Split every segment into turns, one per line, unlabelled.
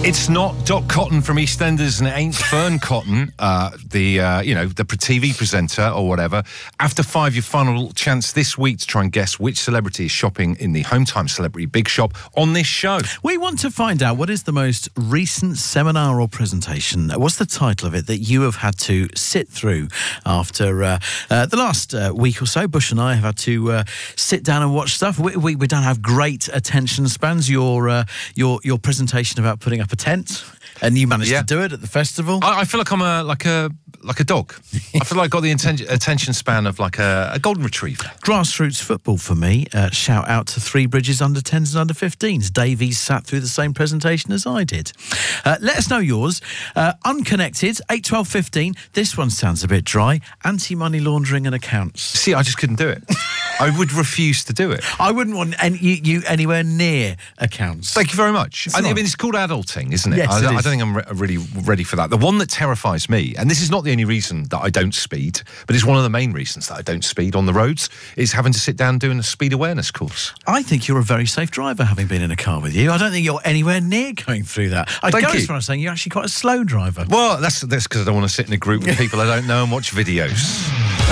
It's not Doc Cotton from EastEnders, and it ain't Fern Cotton, the TV presenter or whatever. After 5, your final chance this week to try and guess which celebrity is shopping in the Home Time Celebrity Big Shop on this show.
We want to find out what is the most recent seminar or presentation. What's the title of it that you have had to sit through after the last week or so? Bush and I have had to sit down and watch stuff. We don't have great attention spans. Your presentation about putting up a tent, and you managed to do it at the festival.
I feel like I'm like a dog. I feel like I got the attention span of like a golden retriever.
Grassroots football for me. Shout out to Three Bridges under-10s and under-15s. Davies sat through the same presentation as I did. Let us know yours. Unconnected, 8, 12, 15. This one sounds a bit dry. Anti-money laundering and accounts.
See, I just couldn't do it. I would refuse to do it.
I wouldn't want you anywhere near accounts.
Thank you very much. I mean, it's called adulting, isn't it?
Yes,
I
it is.
don't think I'm really ready for that. The one that terrifies me, and this is not the only reason that I don't speed, but it's one of the main reasons that I don't speed on the roads, is having to sit down doing a speed awareness course.
I think you're a very safe driver, having been in a car with you. I don't think you're anywhere near going through that. I'd go as far as saying you're actually quite a slow driver.
Well, that's because I don't want to sit in a group with people I don't know and watch videos.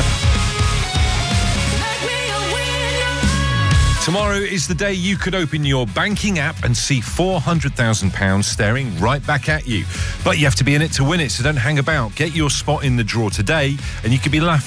Tomorrow is the day you could open your banking app and see £400,000 staring right back at you. But you have to be in it to win it, so don't hang about. Get your spot in the draw today, and you could be laughing